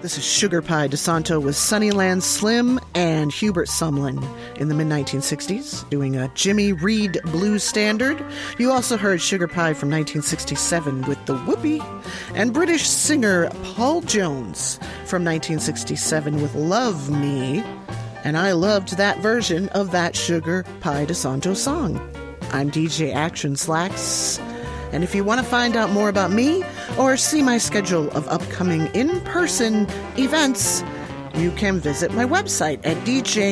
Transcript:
This is Sugar Pie DeSanto with Sunnyland Slim and Hubert Sumlin in the mid-1960s, doing a Jimmy Reed blues standard. You also heard Sugar Pie from 1967 with The Whoopee, and British singer Paul Jones from 1967 with Love Me. And I loved that version of that Sugar Pie DeSanto song. I'm DJ Action Slacks. And if you want to find out more about me or see my schedule of upcoming in-person events, you can visit my website at djactionslacks.com.